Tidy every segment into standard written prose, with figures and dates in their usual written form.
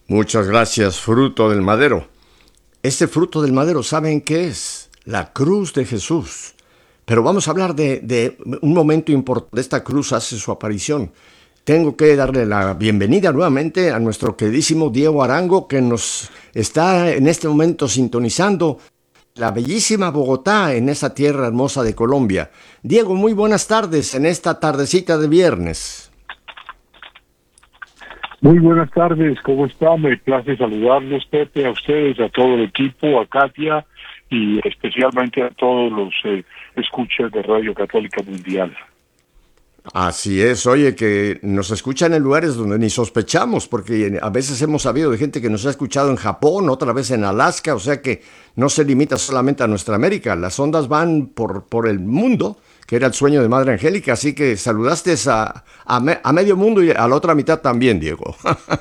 Muchas gracias, fruto del madero. Este fruto del madero, ¿saben qué es? La cruz de Jesús. Pero vamos a hablar de un momento importante. Esta cruz hace su aparición. Tengo que darle la bienvenida nuevamente a nuestro queridísimo Diego Arango, que nos está en este momento sintonizando la bellísima Bogotá, en esa tierra hermosa de Colombia. Diego, muy buenas tardes en esta tardecita de viernes. Muy buenas tardes, ¿cómo está? Me place saludarlos, Pepe, a ustedes, a todo el equipo, a Katia y especialmente a todos los escuchas de Radio Católica Mundial. Así es, oye, que nos escuchan en lugares donde ni sospechamos, porque a veces hemos sabido de gente que nos ha escuchado en Japón, otra vez en Alaska, o sea que no se limita solamente a nuestra América, las ondas van por el mundo, que era el sueño de Madre Angélica, así que saludaste a medio mundo y a la otra mitad también, Diego.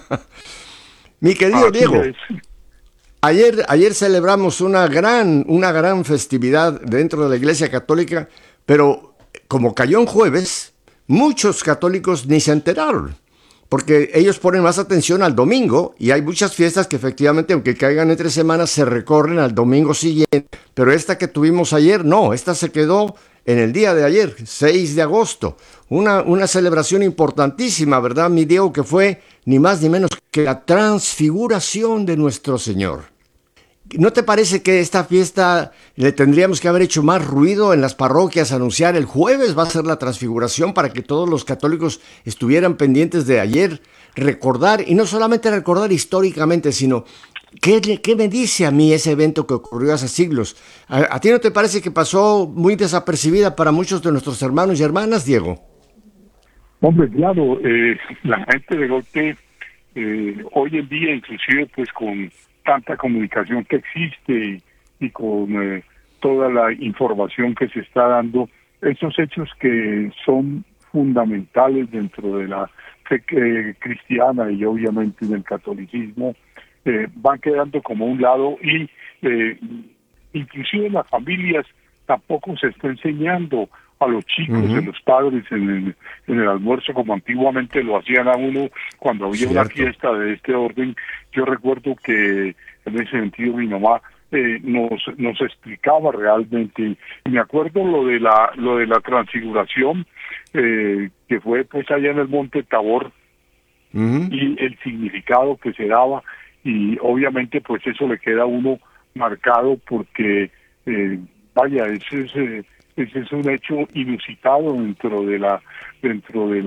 Mi querido Así Diego, es. ayer celebramos una gran festividad dentro de la Iglesia Católica, pero como cayó en jueves, muchos católicos ni se enteraron, porque ellos ponen más atención al domingo y hay muchas fiestas que efectivamente, aunque caigan entre semanas, se recorren al domingo siguiente, pero esta que tuvimos ayer, no, esta se quedó en el día de ayer, 6 de agosto, una celebración importantísima, ¿verdad, mi Diego? Que fue ni más ni menos que la transfiguración de nuestro Señor. ¿No te parece que esta fiesta le tendríamos que haber hecho más ruido en las parroquias, anunciar el jueves va a ser la transfiguración para que todos los católicos estuvieran pendientes de ayer, recordar, y no solamente recordar históricamente, sino qué me dice a mí ese evento que ocurrió hace siglos? ¿A ti no te parece que pasó muy desapercibida para muchos de nuestros hermanos y hermanas, Diego? Hombre, claro, la gente de golpe, hoy en día, inclusive pues con tanta comunicación que existe y con toda la información que se está dando, esos hechos que son fundamentales dentro de la fe cristiana y obviamente del catolicismo, van quedando como un lado y inclusive en las familias tampoco se está enseñando a los chicos, a los padres en el almuerzo como antiguamente lo hacían a uno cuando había una fiesta de este orden. Yo recuerdo que en ese sentido mi mamá nos explicaba realmente. Me acuerdo lo de la transfiguración que fue pues allá en el Monte Tabor y el significado que se daba, y obviamente pues eso le queda a uno marcado porque vaya, ese es un hecho inusitado dentro de la fe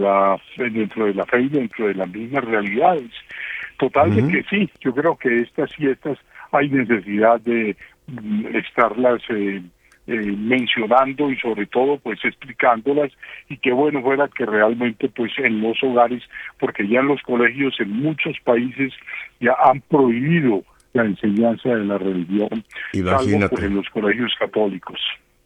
y dentro de las mismas realidades. Total de que sí, yo creo que estas fiestas hay necesidad de estarlas mencionando y sobre todo pues explicándolas, y qué bueno fuera que realmente pues en los hogares, porque ya en los colegios en muchos países ya han prohibido la enseñanza de la religión, salvo pues en los colegios católicos.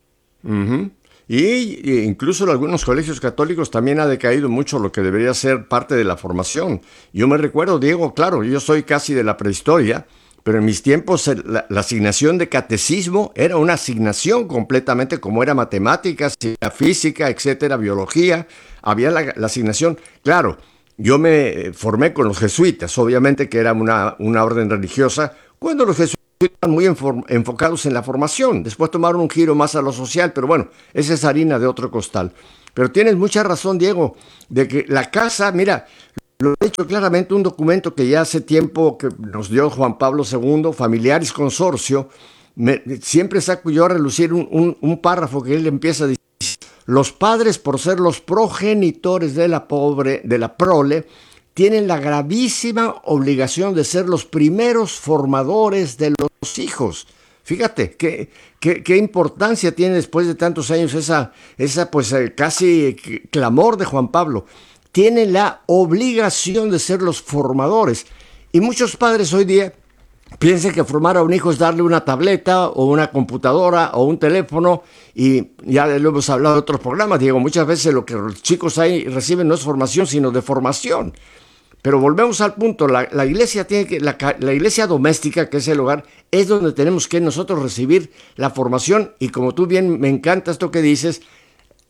Y incluso en algunos colegios católicos también ha decaído mucho lo que debería ser parte de la formación. Yo me recuerdo, Diego, claro, yo soy casi de la prehistoria, pero en mis tiempos la asignación de catecismo era una asignación completamente como era matemáticas, física, etcétera, biología. Había la asignación. Claro, yo me formé con los jesuitas, obviamente que era una orden religiosa, cuando los jesuitas estaban muy enfocados en la formación. Después tomaron un giro más a lo social, pero bueno, esa es harina de otro costal. Pero tienes mucha razón, Diego, de que la casa, mira, lo he dicho claramente, un documento que ya hace tiempo que nos dio Juan Pablo II, Familiaris Consortio, siempre saco yo a relucir un párrafo que él empieza a decir: los padres, por ser los progenitores de la prole, tienen la gravísima obligación de ser los primeros formadores de los hijos. Fíjate, qué importancia tiene después de tantos años esa pues casi clamor de Juan Pablo. Tienen la obligación de ser los formadores. Y muchos padres hoy día piensan que formar a un hijo es darle una tableta o una computadora o un teléfono, y ya lo hemos hablado en otros programas, Diego, muchas veces lo que los chicos ahí reciben no es formación, sino deformación. Pero volvemos al punto, la iglesia tiene que, la iglesia doméstica, que es el hogar, es donde tenemos que nosotros recibir la formación, y como tú bien me encanta esto que dices,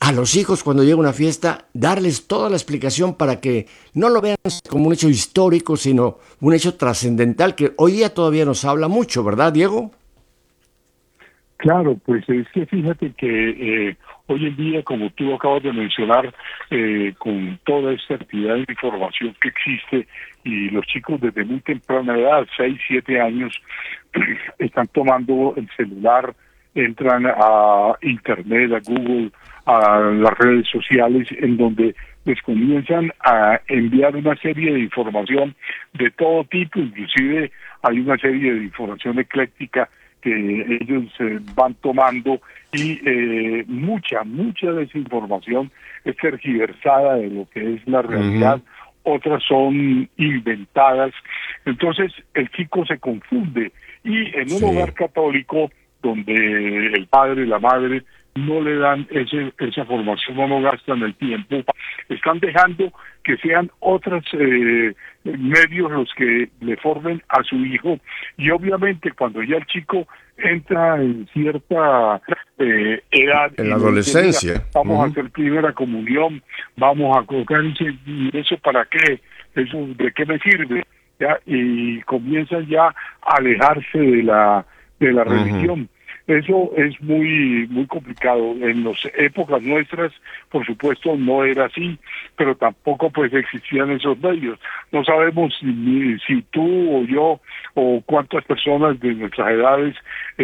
a los hijos cuando llega una fiesta, darles toda la explicación para que no lo vean como un hecho histórico, sino un hecho trascendental que hoy día todavía nos habla mucho, ¿verdad, Diego? Claro, pues es que fíjate que hoy en día, como tú acabas de mencionar, con toda esta actividad de información que existe y los chicos desde muy temprana edad, 6, 7 años, están tomando el celular, entran a Internet, a Google, a las redes sociales, en donde les comienzan a enviar una serie de información de todo tipo, inclusive hay una serie de información ecléctica que ellos van tomando y mucha de esa información es tergiversada de lo que es la realidad, otras son inventadas, entonces el chico se confunde y en un hogar católico donde el padre y la madre no le dan esa formación, no gastan el tiempo, están dejando que sean otros medios los que le formen a su hijo y obviamente cuando ya el chico entra en cierta edad en la adolescencia dice, vamos a hacer primera comunión, vamos a colocar eso para qué, eso de qué me sirve, ¿ya? Y comienzan ya a alejarse de la religión. Eso es muy complicado. En las épocas nuestras, por supuesto, no era así, pero tampoco pues existían esos medios. No sabemos si tú o yo o cuántas personas de nuestras edades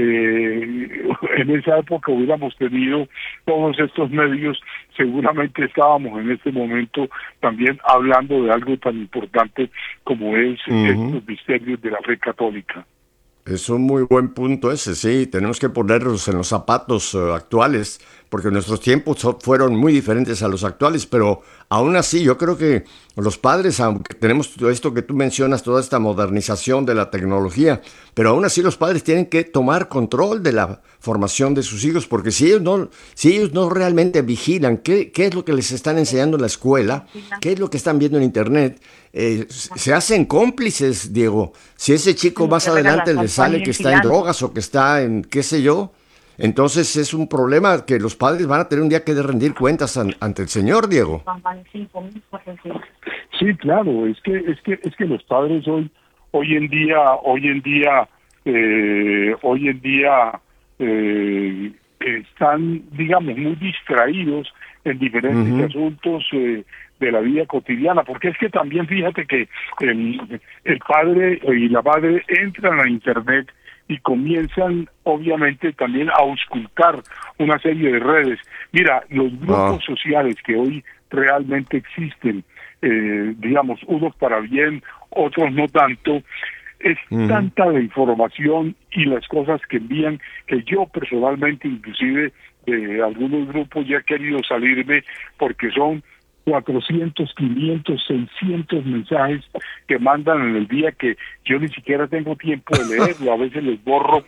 en esa época hubiéramos tenido todos estos medios. Seguramente estábamos en este momento también hablando de algo tan importante como es estos misterios de la fe católica. Es un muy buen punto ese, sí. Tenemos que ponernos en los zapatos actuales, porque nuestros tiempos fueron muy diferentes a los actuales, pero aún así yo creo que los padres, aunque tenemos todo esto que tú mencionas, toda esta modernización de la tecnología, pero aún así los padres tienen que tomar control de la formación de sus hijos, porque si ellos no realmente vigilan qué es lo que les están enseñando en la escuela, qué es lo que están viendo en internet, se hacen cómplices, Diego. Si ese chico más adelante le sale que está en drogas o que está en qué sé yo, entonces es un problema que los padres van a tener un día que rendir cuentas ante el Señor, Diego. Sí, claro, es que los padres hoy en día están, digamos, muy distraídos en diferentes asuntos de la vida cotidiana, porque es que también fíjate que el padre y la madre entran a internet y comienzan obviamente también a auscultar una serie de redes. Mira, los grupos sociales que hoy realmente existen, digamos, unos para bien, otros no tanto, es tanta la información y las cosas que envían que yo personalmente inclusive de algunos grupos ya he querido salirme porque son 400, 500, 600 mensajes que mandan en el día que yo ni siquiera tengo tiempo de leerlo, a veces les borro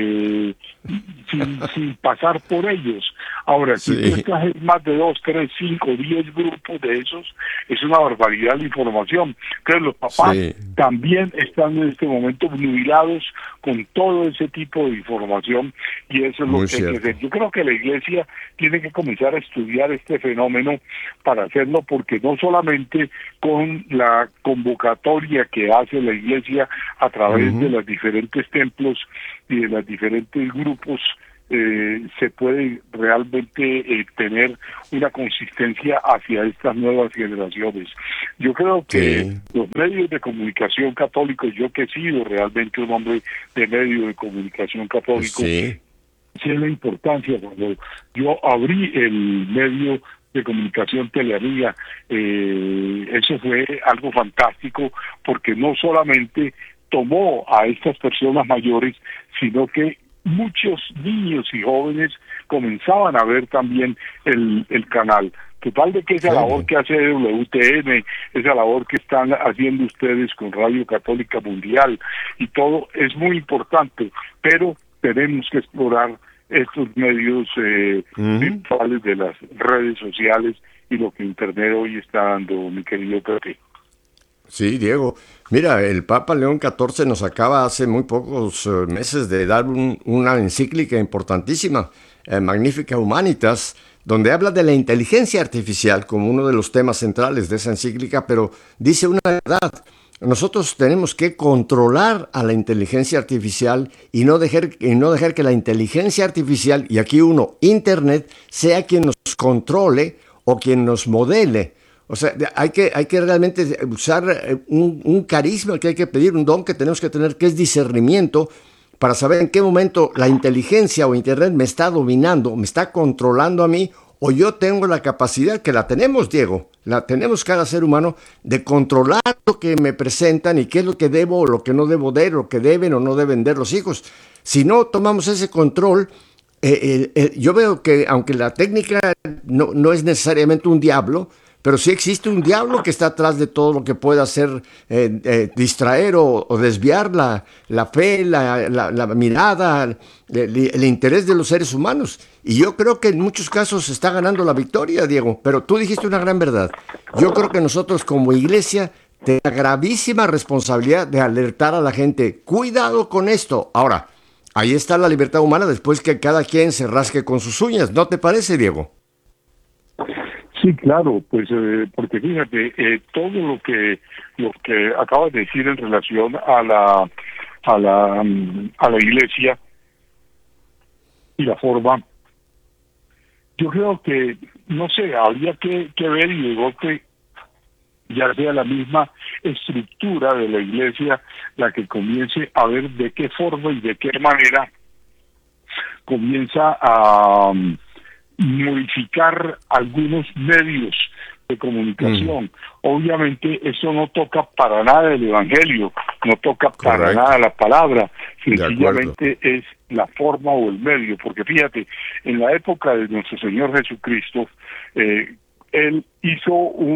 sin pasar por ellos. Ahora, si tú estás en más de 2, 3, 5, 10 grupos de esos, es una barbaridad la información. Entonces los papás también están en este momento nubilados con todo ese tipo de información y eso es lo que hay que hacer. Yo creo que la Iglesia tiene que comenzar a estudiar este fenómeno para hacerlo, porque no solamente con la convocatoria que hace la Iglesia a través de los diferentes templos y de los diferentes grupos se puede realmente tener una consistencia hacia estas nuevas generaciones. Yo creo que los medios de comunicación católicos, yo que he sido realmente un hombre de medio de comunicación católico, sé la importancia. Cuando yo abrí el medio de comunicación Teleamiga, eso fue algo fantástico, porque no solamente tomó a estas personas mayores, sino que muchos niños y jóvenes comenzaban a ver también el canal. Total de que esa labor que hace WTN, esa labor que están haciendo ustedes con Radio Católica Mundial y todo, es muy importante, pero tenemos que explorar estos medios virtuales de las redes sociales y lo que Internet hoy está dando, mi querido Pepe. Sí, Diego. Mira, el Papa León XIV nos acaba hace muy pocos meses de dar una encíclica importantísima, Magnifica Humanitas, donde habla de la inteligencia artificial como uno de los temas centrales de esa encíclica, pero dice una verdad. Nosotros tenemos que controlar a la inteligencia artificial y no dejar que la inteligencia artificial, y aquí uno, Internet, sea quien nos controle o quien nos modele. O sea, hay que realmente usar un carisma que hay que pedir, un don que tenemos que tener, que es discernimiento, para saber en qué momento la inteligencia o Internet me está dominando, me está controlando a mí, o yo tengo la capacidad, que la tenemos, Diego, la tenemos cada ser humano, de controlar lo que me presentan y qué es lo que debo o lo que no debo de, lo que deben o no deben de los hijos. Si no tomamos ese control, yo veo que aunque la técnica no es necesariamente un diablo, pero sí existe un diablo que está atrás de todo lo que pueda hacer distraer o desviar la fe, la mirada, el interés de los seres humanos. Y yo creo que en muchos casos se está ganando la victoria, Diego. Pero tú dijiste una gran verdad. Yo creo que nosotros como iglesia tenemos la gravísima responsabilidad de alertar a la gente. Cuidado con esto. Ahora, ahí está la libertad humana después que cada quien se rasque con sus uñas. ¿No te parece, Diego? Sí, claro, pues porque fíjate, todo lo que acabas de decir en relación a la iglesia y la forma, yo creo que, no sé, habría que ver, y digo que ya sea la misma estructura de la iglesia la que comience a ver de qué forma y de qué manera comienza a modificar algunos medios de comunicación. Obviamente eso no toca para nada el evangelio, no toca para nada la palabra, sencillamente es la forma o el medio, porque fíjate, en la época de nuestro Señor Jesucristo, él hizo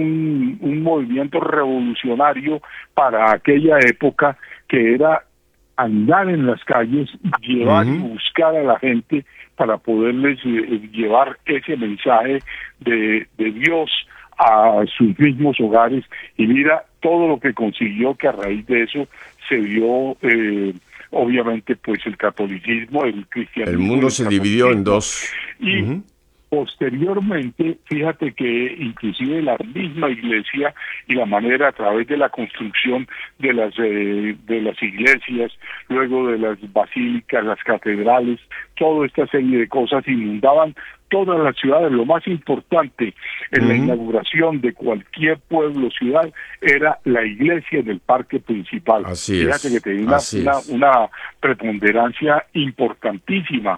un movimiento revolucionario para aquella época, que era andar en las calles, llevar y buscar a la gente para poderles llevar ese mensaje de Dios a sus mismos hogares. Y mira todo lo que consiguió, que a raíz de eso se dio obviamente pues el catolicismo, el cristianismo. El mundo se dividió en dos. Y posteriormente, fíjate que inclusive la misma iglesia y la manera a través de la construcción de las iglesias, luego de las basílicas, las catedrales, toda esta serie de cosas inundaban todas las ciudades. Lo más importante en la inauguración de cualquier pueblo, ciudad, era la iglesia del parque principal. Fíjate que tenía una preponderancia importantísima.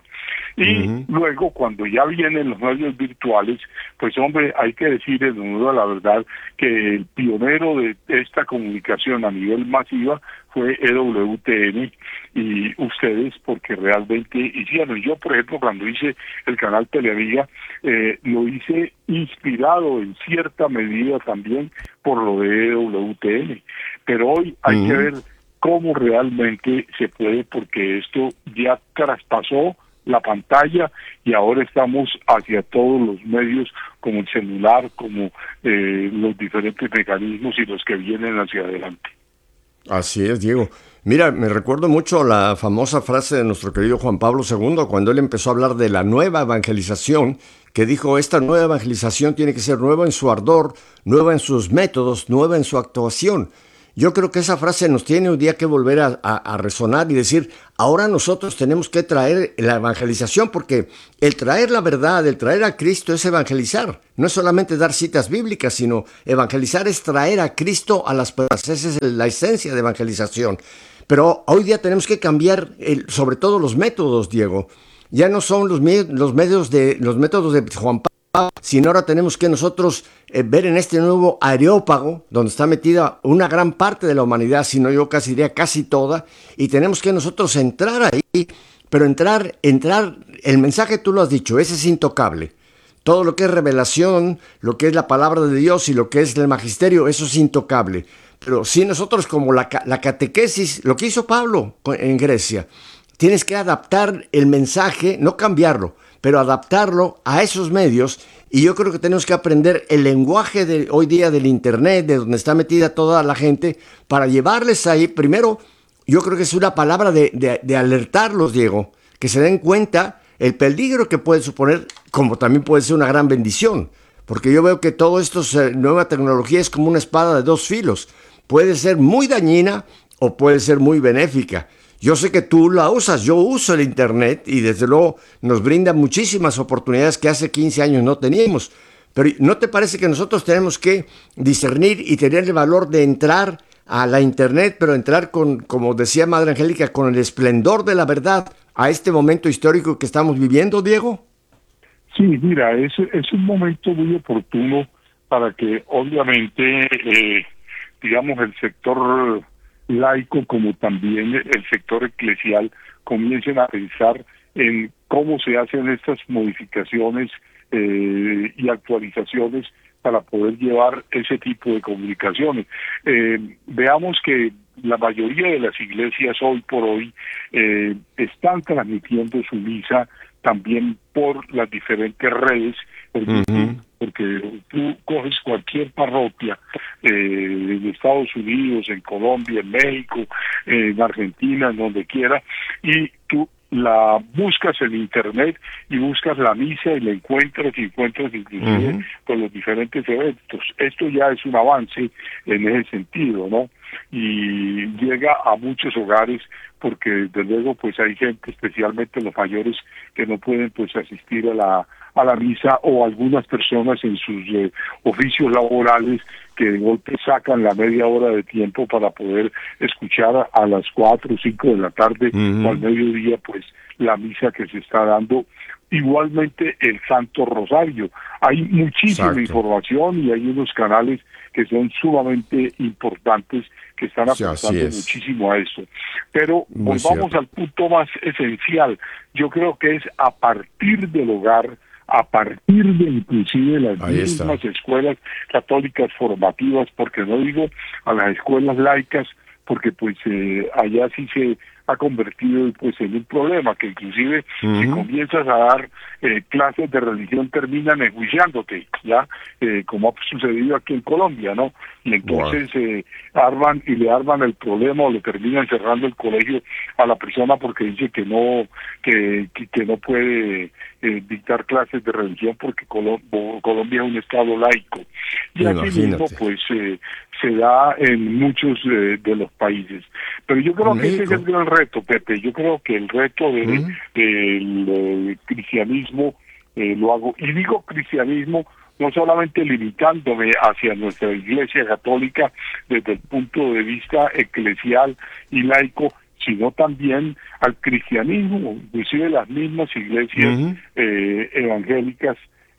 Y luego, cuando ya vienen los medios virtuales, pues hombre, hay que decir en honor a la verdad que el pionero de esta comunicación a nivel masiva fue EWTN, y ustedes, porque realmente hicieron. Yo, por ejemplo, cuando hice el canal Televiga, lo hice inspirado en cierta medida también por lo de EWTN, pero hoy hay que ver cómo realmente se puede, porque esto ya traspasó la pantalla y ahora estamos hacia todos los medios, como el celular, como los diferentes mecanismos y los que vienen hacia adelante. Así es, Diego. Mira, me recuerdo mucho la famosa frase de nuestro querido Juan Pablo II, cuando él empezó a hablar de la nueva evangelización, que dijo: esta nueva evangelización tiene que ser nueva en su ardor, nueva en sus métodos, nueva en su actuación. Yo creo que esa frase nos tiene un día que volver a resonar y decir: ahora nosotros tenemos que traer la evangelización, porque el traer la verdad, el traer a Cristo es evangelizar. No es solamente dar citas bíblicas, sino evangelizar es traer a Cristo a las personas. Esa es la esencia de evangelización. Pero hoy día tenemos que cambiar sobre todo los métodos, Diego. Ya no son los métodos de Juan Pablo, sino ahora tenemos que nosotros ver en este nuevo areópago, donde está metida una gran parte de la humanidad, si no yo casi diría casi toda, y tenemos que nosotros entrar ahí, pero entrar, el mensaje tú lo has dicho, ese es intocable. Todo lo que es revelación, lo que es la palabra de Dios y lo que es el magisterio, eso es intocable. Pero si nosotros, como la catequesis, lo que hizo Pablo en Grecia, tienes que adaptar el mensaje, no cambiarlo, pero adaptarlo a esos medios, Y yo creo que tenemos que aprender el lenguaje de hoy día del Internet, de donde está metida toda la gente, para llevarles ahí. Primero, yo creo que es una palabra de alertarlos, Diego, que se den cuenta el peligro que puede suponer, como también puede ser una gran bendición. Porque yo veo que todo esto, nueva tecnología, es como una espada de dos filos. Puede ser muy dañina o puede ser muy benéfica. Yo sé que tú la usas, yo uso el Internet y desde luego nos brinda muchísimas oportunidades que hace 15 años no teníamos. Pero ¿no te parece que nosotros tenemos que discernir y tener el valor de entrar a la Internet, pero entrar con, como decía Madre Angélica, con el esplendor de la verdad a este momento histórico que estamos viviendo, Diego? Sí, mira, es un momento muy oportuno para que obviamente, digamos, el sector laico como también el sector eclesial comiencen a pensar en cómo se hacen estas modificaciones y actualizaciones para poder llevar ese tipo de comunicaciones. Veamos que la mayoría de las iglesias hoy por hoy están transmitiendo su misa también por las diferentes redes, porque tú coges cualquier parroquia en Estados Unidos, en Colombia, en México, en Argentina, en donde quiera, y tú la buscas en internet y buscas la misa y la encuentras inclusive con los diferentes eventos. Esto ya es un avance en ese sentido, ¿no? Y llega a muchos hogares porque desde luego pues hay gente, especialmente los mayores, que no pueden pues asistir a la misa, o algunas personas en sus oficios laborales que de golpe sacan la media hora de tiempo para poder escuchar a las 4 o 5 de la tarde o al mediodía pues la misa que se está dando. Igualmente el Santo Rosario. Hay muchísima información y hay unos canales que son sumamente importantes que están aportando muchísimo a eso. Pero volvamos al punto más esencial. Yo creo que es a partir del hogar, a partir de inclusive las mismas escuelas católicas formativas, porque no digo a las escuelas laicas, porque pues allá sí se ha convertido pues en un problema, que inclusive si comienzas a dar clases de religión terminan enjuiciándote, ya como ha sucedido aquí en Colombia, ¿no? Y entonces arman y le arman el problema o le terminan cerrando el colegio a la persona porque dice que no puede dictar clases de religión porque Colombia es un estado laico. Y así mismo pues se da en muchos de los países. Pero yo creo que ese es el gran reto, Pepe. Yo creo que el reto del cristianismo lo hago, y digo cristianismo no solamente limitándome hacia nuestra Iglesia Católica desde el punto de vista eclesial y laico, sino también al cristianismo, inclusive las mismas iglesias evangélicas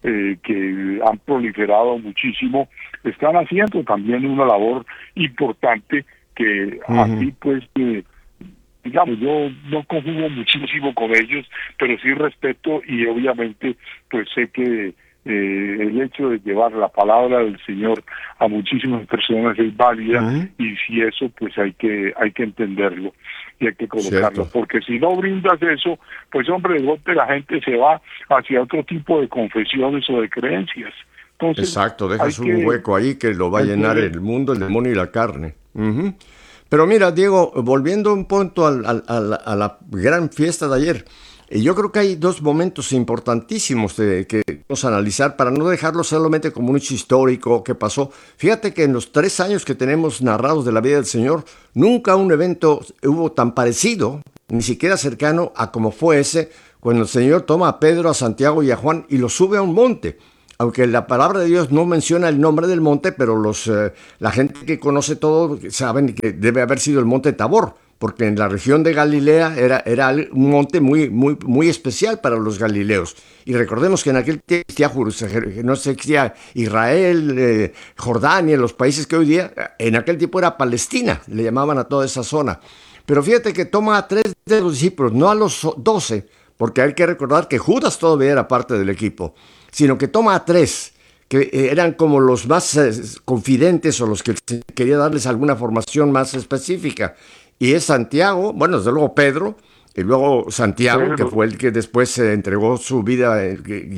que han proliferado muchísimo, están haciendo también una labor importante que así pues digamos, yo no conjugo muchísimo con ellos, pero sí respeto y obviamente pues sé que el hecho de llevar la palabra del Señor a muchísimas personas es válida, y si eso pues hay que entenderlo y hay que colocarlo, porque si no brindas eso, pues hombre, de golpe la gente se va hacia otro tipo de confesiones o de creencias. Entonces, exacto, dejas un hueco ahí que lo va a llenar el mundo, el demonio y la carne. Pero mira, Diego, volviendo un punto a la gran fiesta de ayer, yo creo que hay dos momentos importantísimos que vamos a analizar para no dejarlo solamente como un hecho histórico que pasó. Fíjate que en los 3 años que tenemos narrados de la vida del Señor, nunca un evento hubo tan parecido, ni siquiera cercano a como fue ese, cuando el Señor toma a Pedro, a Santiago y a Juan y los sube a un monte. Aunque la palabra de Dios no menciona el nombre del monte, pero la gente que conoce todo saben que debe haber sido el monte Tabor, porque en la región de Galilea era un monte muy especial para los galileos. Y recordemos que en aquel tiempo no existía Israel, Jordania, los países que hoy día, en aquel tiempo era Palestina, le llamaban a toda esa zona. Pero fíjate que toma a 3 de los discípulos, no a los 12, porque hay que recordar que Judas todavía era parte del equipo, sino que toma a 3, que eran como los más confidentes o los que quería darles alguna formación más específica. Y es Santiago, bueno, desde luego Pedro, y luego Santiago, que fue el que después entregó su vida, que llevó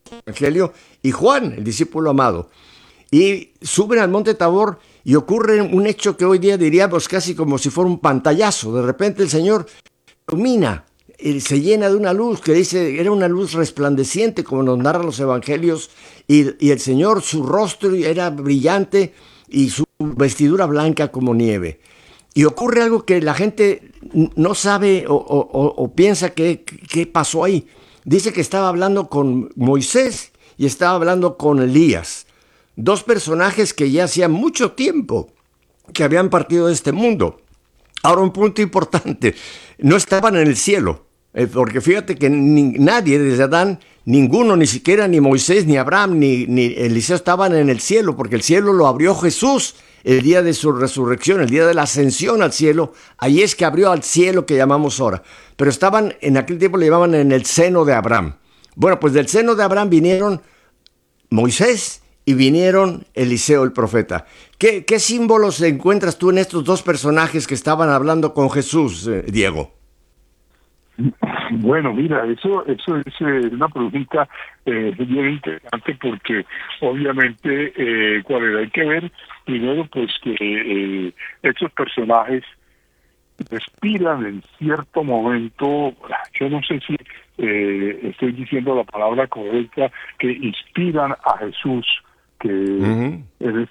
Evangelio, y Juan, el discípulo amado. Y suben al monte Tabor y ocurre un hecho que hoy día diríamos casi como si fuera un pantallazo. De repente el Señor ilumina, se llena de una luz que dice, era una luz resplandeciente como nos narran los evangelios, y el Señor, su rostro era brillante y su vestidura blanca como nieve. Y ocurre algo que la gente no sabe o piensa que pasó ahí. Dice que estaba hablando con Moisés y estaba hablando con Elías, dos personajes que ya hacía mucho tiempo que habían partido de este mundo. Ahora, un punto importante, no estaban en el cielo, porque fíjate que nadie desde Adán, ninguno, ni siquiera ni Moisés, ni Abraham, ni Eliseo estaban en el cielo, porque el cielo lo abrió Jesús el día de su resurrección, el día de la ascensión al cielo. Ahí es que abrió al cielo que llamamos ahora. Pero estaban, en aquel tiempo le llamaban en el seno de Abraham. Bueno, pues del seno de Abraham vinieron Moisés y vinieron Eliseo el profeta. ¿Qué símbolos encuentras tú en estos dos personajes que estaban hablando con Jesús, Diego? Bueno, mira, eso es una pregunta bien interesante, porque obviamente hay que ver primero pues que estos personajes respiran en cierto momento, yo no sé si estoy diciendo la palabra correcta, que inspiran a Jesús, que en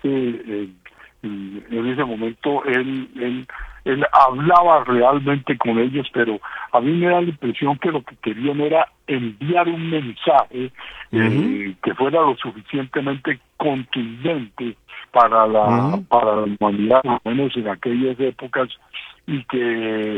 ese momento él hablaba realmente con ellos, pero a mí me da la impresión que lo que querían era enviar un mensaje que fuera lo suficientemente contundente para la humanidad, al menos en aquellas épocas, y que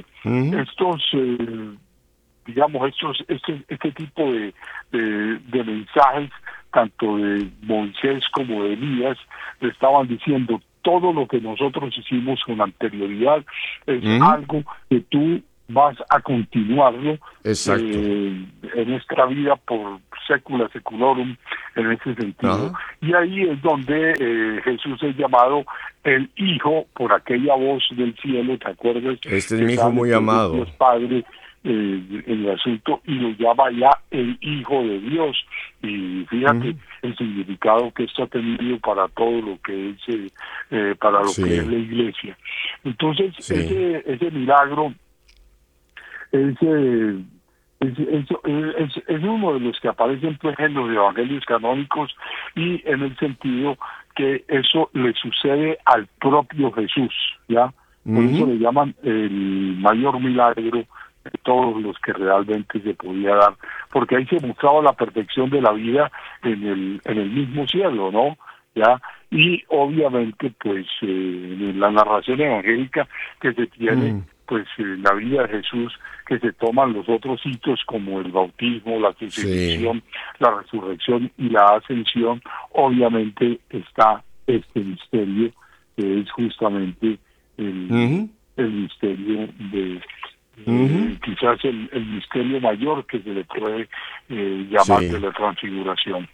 este tipo de mensajes, tanto de Moisés como de Elías, le estaban diciendo: todo lo que nosotros hicimos con anterioridad es algo que tú vas a continuarlo en nuestra vida por secula seculorum, en ese sentido. Y ahí es donde Jesús es llamado el Hijo por aquella voz del cielo, ¿te acuerdas? Este es mi Hijo muy amado. Dios Padre, en el asunto, y lo llama ya el Hijo de Dios. Y fíjate el significado que esto ha tenido para todo lo que es para lo que es la iglesia. Entonces ese milagro es uno de los que aparecen pues en los evangelios canónicos, y en el sentido que eso le sucede al propio Jesús, ¿ya? Por eso le llaman el mayor milagro de todos los que realmente se podía dar, porque ahí se mostraba la perfección de la vida en el mismo cielo, ¿no? ¿Ya? Y obviamente pues en la narración evangélica que se tiene, pues la vida de Jesús, que se toman los otros hitos como el bautismo, la crucifixión, la resurrección y la ascensión, obviamente está este misterio, que es justamente el misterio de quizás el misterio mayor que se le puede llamar de la transfiguración.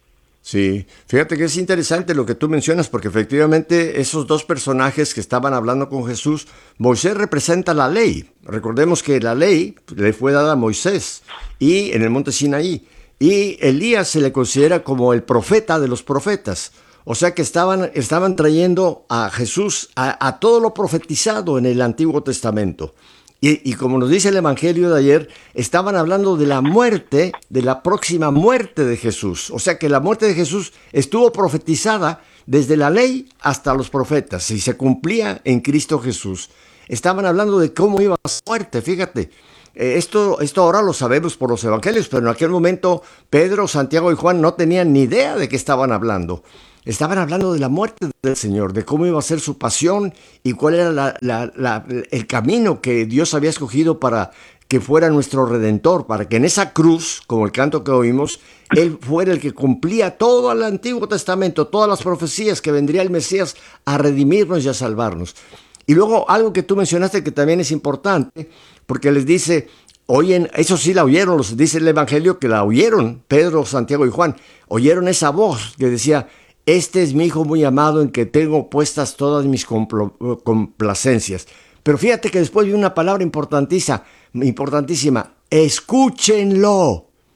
Sí, fíjate que es interesante lo que tú mencionas, porque efectivamente esos dos personajes que estaban hablando con Jesús, Moisés representa la ley. Recordemos que la ley le fue dada a Moisés y en el monte Sinaí, y Elías se le considera como el profeta de los profetas. O sea que estaban trayendo a Jesús a todo lo profetizado en el Antiguo Testamento. Y como nos dice el Evangelio de ayer, estaban hablando de la muerte, de la próxima muerte de Jesús. O sea que la muerte de Jesús estuvo profetizada desde la ley hasta los profetas y se cumplía en Cristo Jesús. Estaban hablando de cómo iba a ser muerte, fíjate. Esto ahora lo sabemos por los evangelios, pero en aquel momento Pedro, Santiago y Juan no tenían ni idea de qué estaban hablando. Estaban hablando de la muerte del Señor, de cómo iba a ser su pasión y cuál era el camino que Dios había escogido para que fuera nuestro Redentor, para que en esa cruz, como el canto que oímos, Él fuera el que cumplía todo el Antiguo Testamento, todas las profecías, que vendría el Mesías a redimirnos y a salvarnos. Y luego algo que tú mencionaste que también es importante, porque les dice: oyen, eso sí la oyeron, dice el Evangelio que la oyeron, Pedro, Santiago y Juan, oyeron esa voz que decía: este es mi Hijo muy amado en que tengo puestas todas mis complacencias. Pero fíjate que después viene una palabra importantísima, escúchenlo.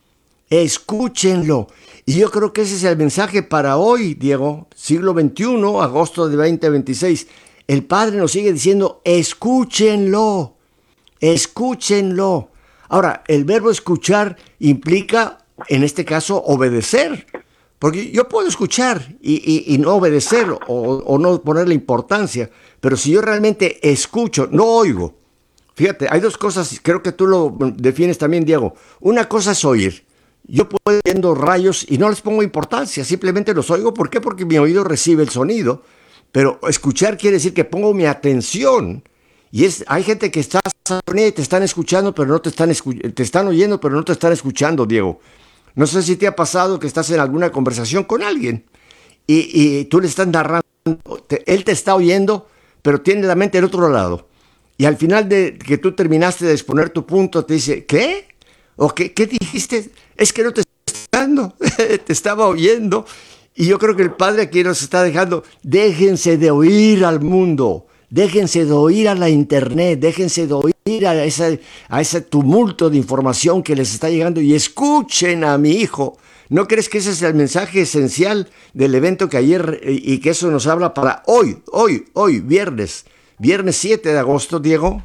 Escúchenlo. Y yo creo que ese es el mensaje para hoy, Diego, siglo XXI, agosto de 2026. El Padre nos sigue diciendo, escúchenlo, escúchenlo. Ahora, el verbo escuchar implica, en este caso, obedecer. Porque yo puedo escuchar y no obedecer o no ponerle importancia, pero si yo realmente escucho, no oigo. Fíjate, hay dos cosas, creo que tú lo defines también, Diego. Una cosa es oír. Yo puedo viendo rayos y no les pongo importancia, simplemente los oigo. ¿Por qué? Porque mi oído recibe el sonido. Pero escuchar quiere decir que pongo mi atención. Hay gente que está y te están escuchando, pero no te están oyendo, pero no te están escuchando, Diego. No sé si te ha pasado que estás en alguna conversación con alguien y tú le estás narrando, él te está oyendo, pero tiene la mente del otro lado. Y al final de que tú terminaste de exponer tu punto, te dice, ¿qué? ¿O qué dijiste? Es que no te estaba escuchando, te estaba oyendo. Y yo creo que el Padre aquí nos está dejando, déjense de oír al mundo, déjense de oír a la internet, déjense de oír a ese tumulto de información que les está llegando y escuchen a mi hijo. ¿No crees que ese es el mensaje esencial del evento que ayer y que eso nos habla para hoy, viernes 7 de agosto, Diego?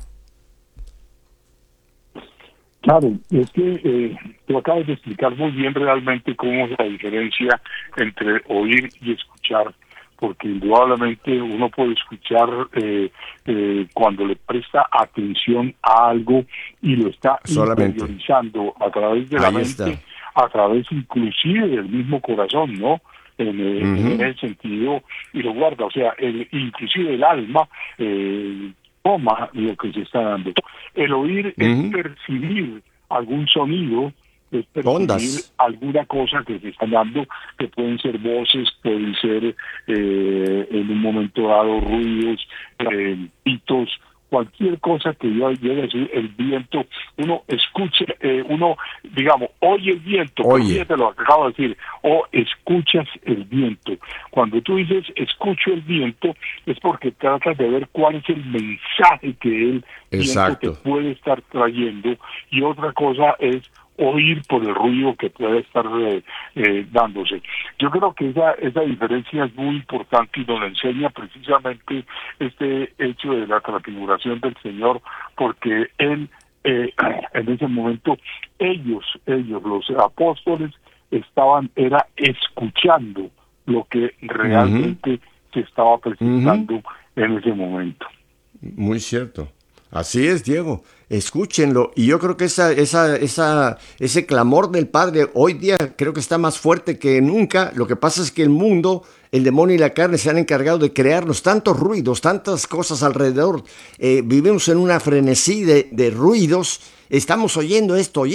Claro, es que tú acabas de explicar muy bien realmente cómo es la diferencia entre oír y escuchar, porque indudablemente uno puede escuchar cuando le presta atención a algo y lo está interiorizando a través de la mente, a través inclusive del mismo corazón, ¿no? En ese sentido, y lo guarda, o sea, inclusive el alma toma lo que se está dando. El oír es percibir algún sonido, es percibir ondas, alguna cosa que se está dando, que pueden ser voces, pueden ser en un momento dado ruidos, pitos, cualquier cosa que yo llegue a decir, el viento, uno escucha, uno, digamos, oye el viento, fíjate lo que acabo de decir, o escuchas el viento. Cuando tú dices escucho el viento, es porque tratas de ver cuál es el mensaje que el viento te puede estar trayendo, y otra cosa es oír por el ruido que puede estar dándose. Yo creo que esa diferencia es muy importante y nos enseña precisamente este hecho de la transfiguración del Señor, porque Él, en ese momento, ellos, los apóstoles, era escuchando lo que realmente se estaba presentando en ese momento. Muy cierto. Así es, Diego. Escúchenlo. Y yo creo que ese clamor del Padre hoy día creo que está más fuerte que nunca. Lo que pasa es que el mundo, el demonio y la carne se han encargado de crearnos tantos ruidos, tantas cosas alrededor. Vivimos en una frenesí de ruidos. Estamos oyendo esto,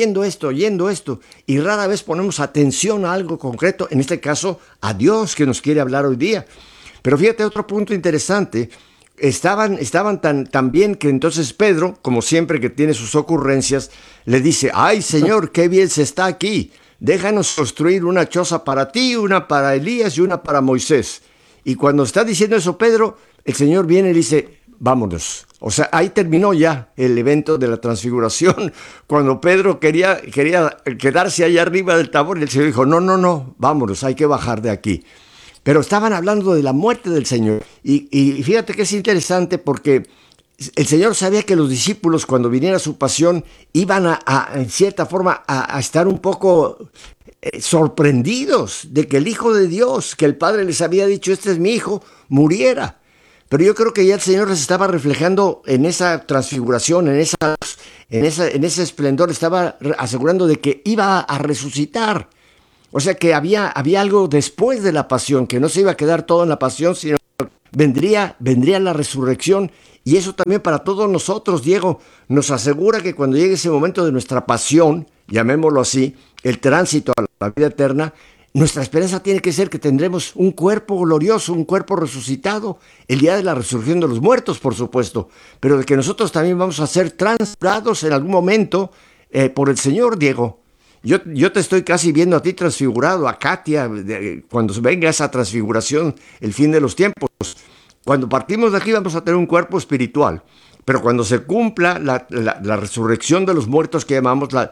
y rara vez ponemos atención a algo concreto, en este caso a Dios que nos quiere hablar hoy día. Pero fíjate otro punto interesante. Estaban tan bien que entonces Pedro, como siempre que tiene sus ocurrencias, le dice, ¡ay, Señor, qué bien se está aquí! Déjanos construir una choza para ti, una para Elías y una para Moisés. Y cuando está diciendo eso Pedro, el Señor viene y dice, vámonos. O sea, ahí terminó ya el evento de la transfiguración. Cuando Pedro quería quedarse allá arriba del Tabor, el Señor dijo, no, vámonos, hay que bajar de aquí. Pero estaban hablando de la muerte del Señor. Y fíjate que es interesante porque el Señor sabía que los discípulos, cuando viniera su pasión, iban en cierta forma, a estar un poco sorprendidos de que el Hijo de Dios, que el Padre les había dicho, este es mi Hijo, muriera. Pero yo creo que ya el Señor les estaba reflejando en esa transfiguración, en ese esplendor, estaba asegurando de que iba a resucitar. O sea que había algo después de la pasión, que no se iba a quedar todo en la pasión, sino vendría la resurrección. Y eso también para todos nosotros, Diego, nos asegura que cuando llegue ese momento de nuestra pasión, llamémoslo así, el tránsito a la vida eterna, nuestra esperanza tiene que ser que tendremos un cuerpo glorioso, un cuerpo resucitado, el día de la resurrección de los muertos, por supuesto, pero de que nosotros también vamos a ser transfigurados en algún momento por el Señor, Diego. Yo te estoy casi viendo a ti transfigurado, a Katia, cuando venga esa transfiguración, el fin de los tiempos. Cuando partimos de aquí vamos a tener un cuerpo espiritual, pero cuando se cumpla la resurrección de los muertos que llamamos,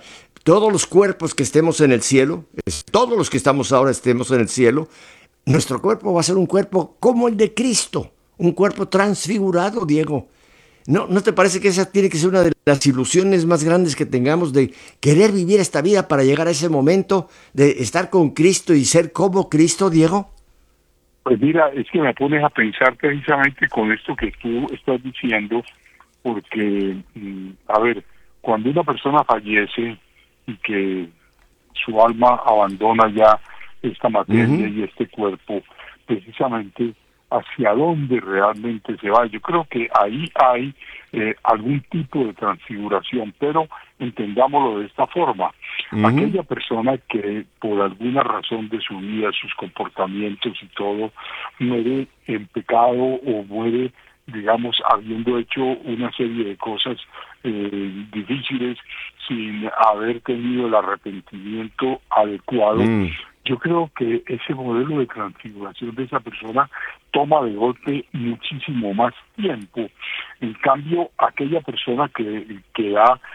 todos los cuerpos que estemos en el cielo, todos los que estamos ahora estemos en el cielo, nuestro cuerpo va a ser un cuerpo como el de Cristo, un cuerpo transfigurado, Diego. ¿No te parece que esa tiene que ser una de las ilusiones más grandes que tengamos, de querer vivir esta vida para llegar a ese momento de estar con Cristo y ser como Cristo, Diego? Pues mira, es que me pones a pensar precisamente con esto que tú estás diciendo, porque, a ver, cuando una persona fallece y que su alma abandona ya esta materia y este cuerpo, precisamente hacia dónde realmente se va. Yo creo que ahí hay algún tipo de transfiguración, pero entendámoslo de esta forma. Aquella persona que por alguna razón de su vida, sus comportamientos y todo, muere en pecado o muere, digamos, habiendo hecho una serie de cosas difíciles sin haber tenido el arrepentimiento adecuado, yo creo que ese modelo de transfiguración de esa persona toma de golpe muchísimo más tiempo. En cambio, aquella persona que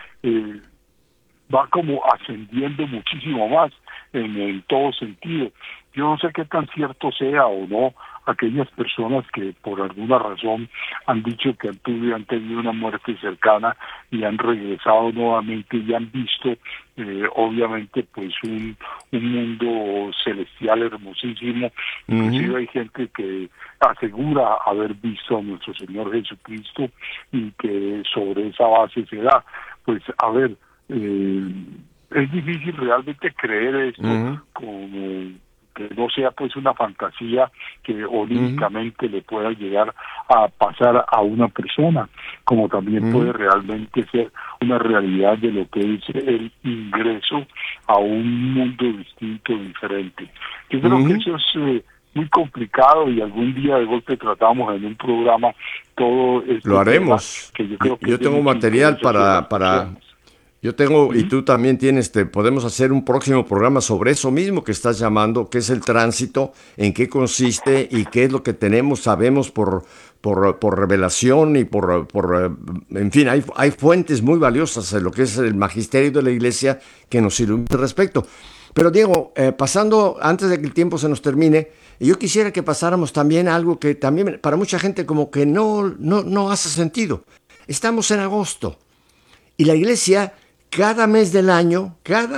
va como ascendiendo muchísimo más en todo sentido. Yo no sé qué tan cierto sea o no aquellas personas que por alguna razón han dicho que han tenido una muerte cercana y han regresado nuevamente y han visto obviamente pues un mundo celestial hermosísimo. Inclusive hay gente que asegura haber visto a nuestro Señor Jesucristo y que sobre esa base se da. Pues a ver, es difícil realmente creer esto como que no sea pues una fantasía que olímpicamente le pueda llegar a pasar a una persona, como también puede realmente ser una realidad de lo que es el ingreso a un mundo distinto, diferente. Yo creo que eso es muy complicado y algún día de golpe tratamos en un programa todo esto. Lo haremos. Que yo creo que yo tengo material para yo tengo, y tú también tienes, podemos hacer un próximo programa sobre eso mismo que estás llamando, qué es el tránsito, en qué consiste y qué es lo que sabemos por revelación y en fin, hay fuentes muy valiosas en lo que es el magisterio de la Iglesia que nos ilumina al respecto. Pero Diego, pasando, antes de que el tiempo se nos termine, yo quisiera que pasáramos también a algo que también para mucha gente como que no hace sentido. Estamos en agosto y la Iglesia cada mes del año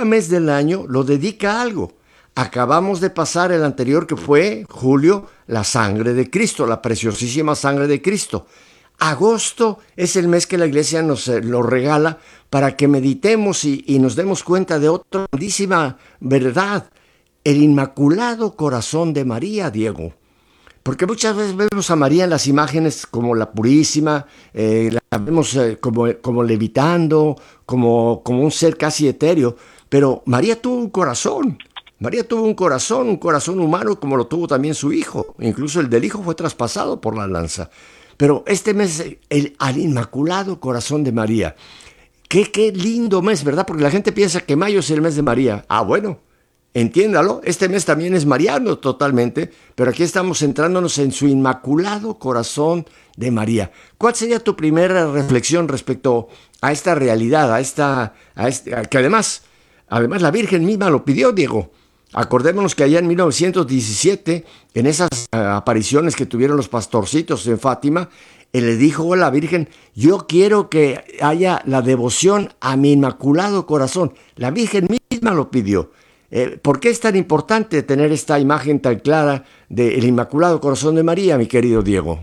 lo dedica a algo. Acabamos de pasar el anterior que fue, julio, la sangre de Cristo, la preciosísima sangre de Cristo. Agosto es el mes que la Iglesia nos lo regala para que meditemos y nos demos cuenta de otra grandísima verdad, el Inmaculado Corazón de María, Diego. Porque muchas veces vemos a María en las imágenes como la Purísima, la vemos como levitando, como un ser casi etéreo, pero María tuvo un corazón. María tuvo un corazón humano como lo tuvo también su hijo. Incluso el del hijo fue traspasado por la lanza. Pero este mes, al Inmaculado Corazón de María. Qué lindo mes, ¿verdad? Porque la gente piensa que mayo es el mes de María. Ah, bueno. Entiéndalo, este mes también es mariano totalmente, pero aquí estamos centrándonos en su Inmaculado Corazón de María. ¿Cuál sería tu primera reflexión respecto a esta realidad, que además la Virgen misma lo pidió, Diego? Acordémonos que allá en 1917, en esas apariciones que tuvieron los pastorcitos en Fátima, él le dijo a la Virgen, yo quiero que haya la devoción a mi Inmaculado Corazón. La Virgen misma lo pidió. ¿Por qué es tan importante tener esta imagen tan clara del Inmaculado Corazón de María, mi querido Diego?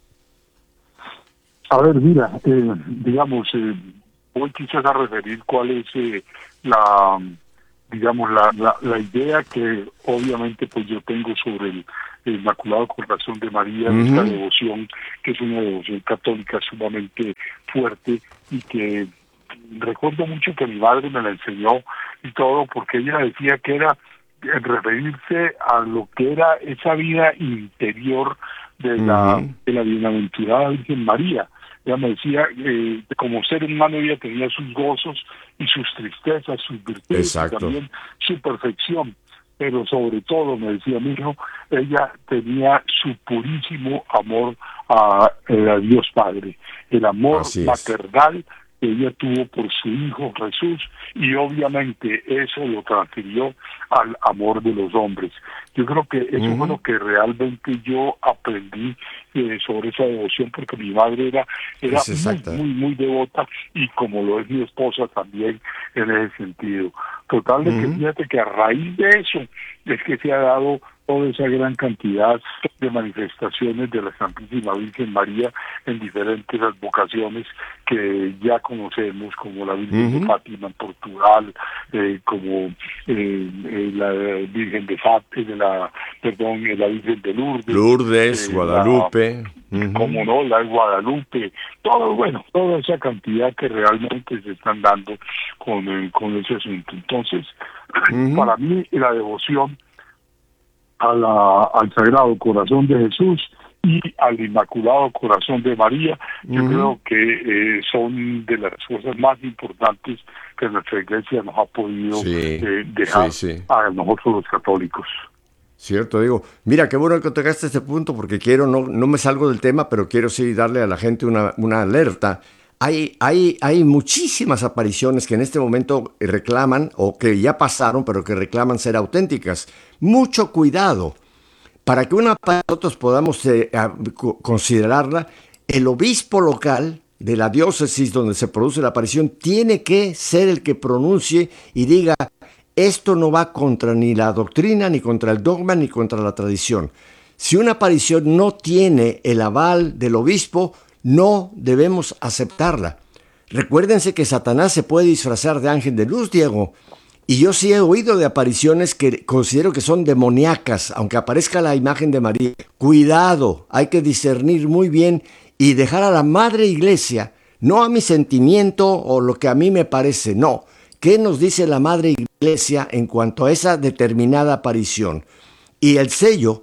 A ver, mira, digamos, hoy quizás a referir cuál es la idea que obviamente pues yo tengo sobre el Inmaculado Corazón de María, esta devoción, que es una devoción católica sumamente fuerte y que recuerdo mucho que mi madre me la enseñó y todo, porque ella decía que era referirse a lo que era esa vida interior de la bienaventurada Virgen María. Ella me decía, como ser humano ella tenía sus gozos y sus tristezas, sus virtudes, y también su perfección, pero sobre todo, me decía mi hijo, ella tenía su purísimo amor a Dios Padre, el amor maternal que ella tuvo por su hijo Jesús, y obviamente eso lo transfirió al amor de los hombres. Yo creo que eso fue lo que realmente yo aprendí sobre esa devoción, porque mi madre era muy devota, y como lo es mi esposa también en ese sentido. Total, de que fíjate que a raíz de eso es que se ha dado toda esa gran cantidad de manifestaciones de la Santísima Virgen María en diferentes advocaciones que ya conocemos, como la Virgen de Fátima en Portugal, como la Virgen de Fátima, la Virgen de Lourdes, Guadalupe, como no, la Guadalupe, toda esa cantidad que realmente se están dando con ese asunto. Entonces, para mí la devoción al Sagrado Corazón de Jesús y al Inmaculado Corazón de María, yo creo que son de las cosas más importantes que nuestra Iglesia nos ha podido dejar a nosotros los católicos. Cierto, digo, mira, qué bueno que tocaste este punto, porque no me salgo del tema, pero quiero sí darle a la gente una alerta. Hay muchísimas apariciones que en este momento reclaman, o que ya pasaron, pero que reclaman ser auténticas. Mucho cuidado. Para que nosotros podamos considerarla, el obispo local de la diócesis donde se produce la aparición tiene que ser el que pronuncie y diga: esto no va contra ni la doctrina, ni contra el dogma, ni contra la tradición. Si una aparición no tiene el aval del obispo, no debemos aceptarla. Recuérdense que Satanás se puede disfrazar de ángel de luz, Diego. Y yo sí he oído de apariciones que considero que son demoníacas, aunque aparezca la imagen de María. Cuidado, hay que discernir muy bien y dejar a la Madre Iglesia, no a mi sentimiento o lo que a mí me parece, no. ¿Qué nos dice la Madre Iglesia en cuanto a esa determinada aparición? Y el sello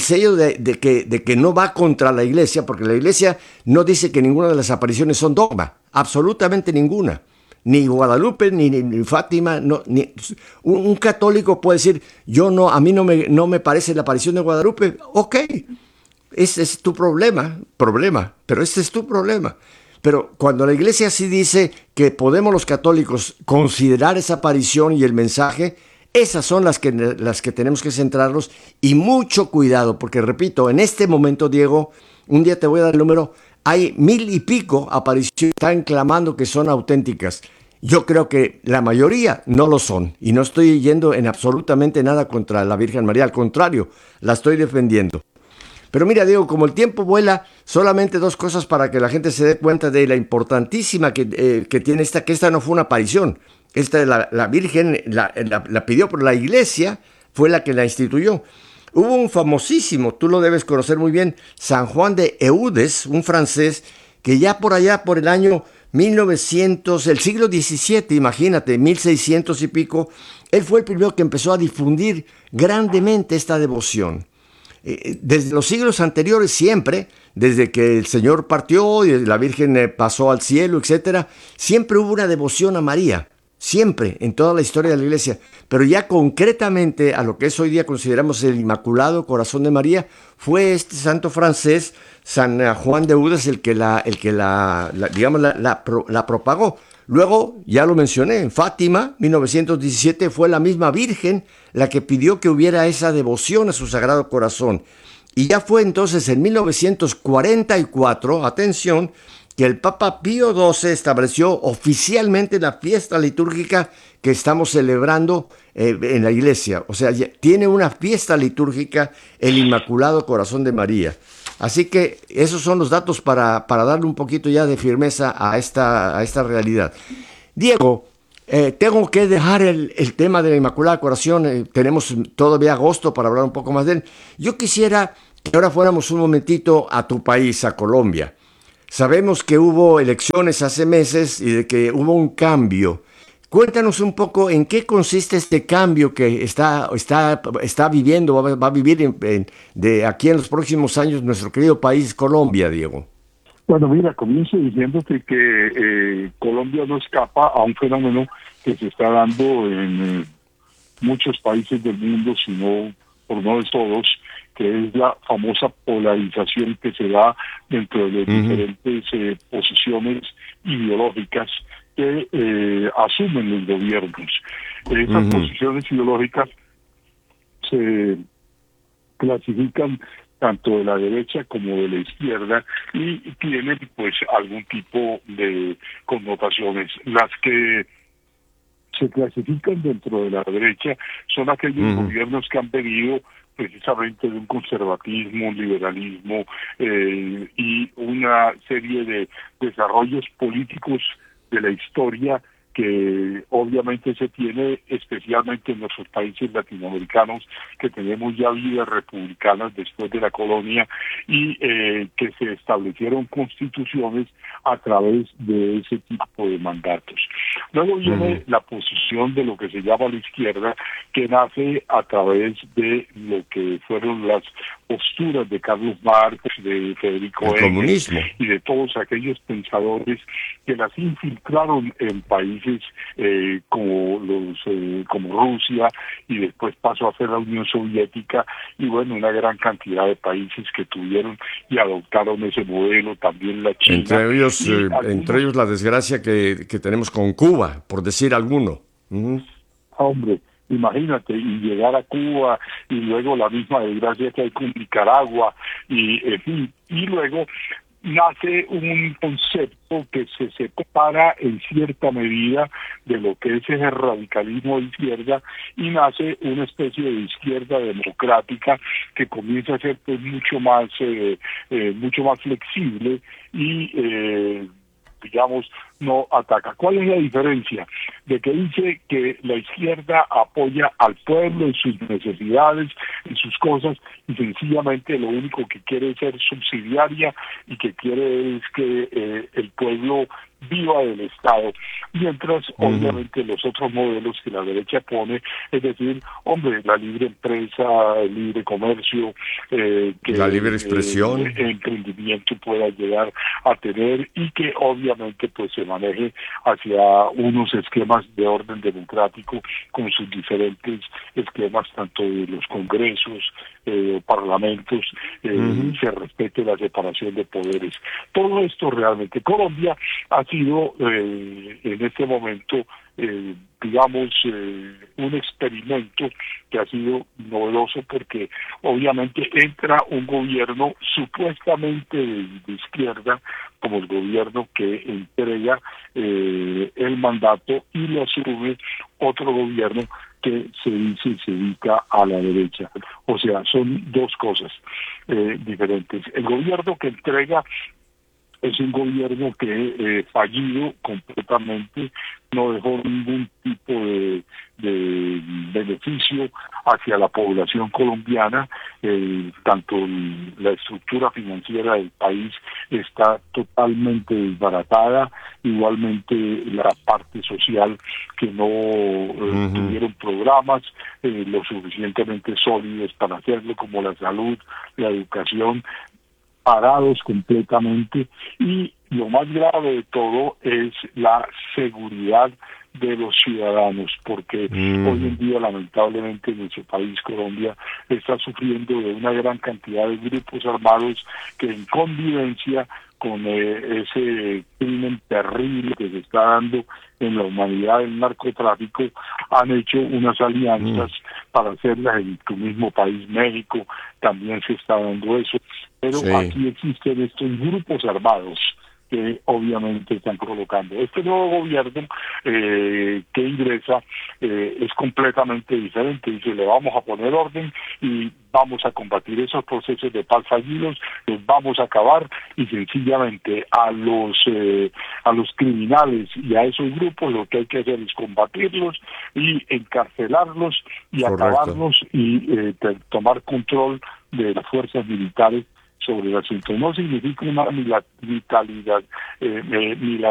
de que no va contra la Iglesia, porque la Iglesia no dice que ninguna de las apariciones son dogma, absolutamente ninguna. Ni Guadalupe, ni Fátima, un católico puede decir: a mí no me parece la aparición de Guadalupe. Ok, ese es tu problema, pero este es tu problema. Pero cuando la Iglesia sí dice que podemos los católicos considerar esa aparición y el mensaje, esas son las que tenemos que centrarnos, y mucho cuidado, porque repito, en este momento, Diego, un día te voy a dar el número, hay 1000 y pico apariciones que están clamando que son auténticas. Yo creo que la mayoría no lo son, y no estoy yendo en absolutamente nada contra la Virgen María, al contrario, la estoy defendiendo. Pero mira, Diego, como el tiempo vuela, solamente 2 cosas para que la gente se dé cuenta de la importantísima que tiene que esta no fue una aparición. La Virgen la pidió, pero la Iglesia fue la que la instituyó. Hubo un famosísimo, tú lo debes conocer muy bien, San Juan de Eudes, un francés, que ya por allá, por el año 1900, el siglo XVII, imagínate, 1600 y pico, él fue el primero que empezó a difundir grandemente esta devoción. Desde los siglos anteriores, siempre, desde que el Señor partió y la Virgen pasó al cielo, etcétera, siempre hubo una devoción a María. Siempre, en toda la historia de la Iglesia. Pero ya concretamente a lo que es hoy día consideramos el Inmaculado Corazón de María, fue este santo francés, San Juan de Eudes, el que la propagó. Luego, ya lo mencioné, en Fátima, 1917, fue la misma Virgen la que pidió que hubiera esa devoción a su Sagrado Corazón. Y ya fue entonces en 1944, atención, que el Papa Pío XII estableció oficialmente la fiesta litúrgica que estamos celebrando en la Iglesia. O sea, tiene una fiesta litúrgica el Inmaculado Corazón de María. Así que esos son los datos para darle un poquito ya de firmeza a esta realidad. Diego, tengo que dejar el tema de la Inmaculada Corazón. Tenemos todavía agosto para hablar un poco más de él. Yo quisiera que ahora fuéramos un momentito a tu país, a Colombia. Sabemos que hubo elecciones hace meses y de que hubo un cambio. Cuéntanos un poco en qué consiste este cambio que está viviendo, va a vivir de aquí en los próximos años nuestro querido país Colombia, Diego. Bueno, mira, comienzo diciéndote que Colombia no escapa a un fenómeno que se está dando en muchos países del mundo, sino por no de todos, que es la famosa polarización que se da dentro de las diferentes posiciones ideológicas que asumen los gobiernos. Esas posiciones ideológicas se clasifican tanto de la derecha como de la izquierda y tienen pues algún tipo de connotaciones. Las que se clasifican dentro de la derecha son aquellos gobiernos que han venido precisamente de un conservatismo, un liberalismo y una serie de desarrollos políticos de la historia que obviamente se tiene especialmente en nuestros países latinoamericanos, que tenemos ya vidas republicanas después de la colonia y que se establecieron constituciones a través de ese tipo de mandatos. Luego viene la posición de lo que se llama la izquierda, que nace a través de lo que fueron las posturas de Carlos Marx, de Federico Engels y de todos aquellos pensadores que las infiltraron en países como Rusia, y después pasó a ser la Unión Soviética, y bueno, una gran cantidad de países que tuvieron y adoptaron ese modelo, también la China. Entre ellos la desgracia que tenemos con Cuba, por decir alguno. Hombre, imagínate, y llegar a Cuba, y luego la misma desgracia que hay con Nicaragua, y luego nace un concepto que se separa en cierta medida de lo que es ese radicalismo de izquierda, y nace una especie de izquierda democrática que comienza a ser pues mucho más flexible y digamos, no ataca. ¿Cuál es la diferencia? De que dice que la izquierda apoya al pueblo en sus necesidades, en sus cosas, y sencillamente lo único que quiere es ser subsidiaria y que quiere es que el pueblo viva del Estado, mientras obviamente los otros modelos que la derecha pone, es decir, hombre, la libre empresa, el libre comercio, que la libre expresión, el emprendimiento pueda llegar a tener, y que obviamente pues se maneje hacia unos esquemas de orden democrático con sus diferentes esquemas, tanto de los congresos, parlamentos, se respete la separación de poderes. Todo esto realmente, Colombia ha sido en este momento, digamos, un experimento que ha sido novedoso, porque obviamente entra un gobierno supuestamente de izquierda, como el gobierno que entrega el mandato, y lo asume otro gobierno que se dice y se dedica a la derecha. O sea, son dos cosas diferentes. El gobierno que entrega es un gobierno que fallido completamente, no dejó ningún tipo de beneficio hacia la población colombiana. Tanto la estructura financiera del país está totalmente desbaratada, igualmente la parte social, que no tuvieron programas lo suficientemente sólidos para hacerlo, como la salud, la educación, parados completamente, y lo más grave de todo es la seguridad de los ciudadanos, porque hoy en día lamentablemente nuestro país, Colombia, está sufriendo de una gran cantidad de grupos armados que, en convivencia con ese crimen terrible que se está dando en la humanidad del narcotráfico, han hecho unas alianzas para hacerlas en tu mismo país, México, también se está dando eso, pero aquí existen estos grupos armados que obviamente están colocando. Este nuevo gobierno que ingresa es completamente diferente. Dice, le vamos a poner orden y vamos a combatir esos procesos de paz fallidos, los vamos a acabar, y sencillamente a los criminales y a esos grupos lo que hay que hacer es combatirlos y encarcelarlos y acabarlos, y tomar control de las fuerzas militares sobre el asunto. No significa una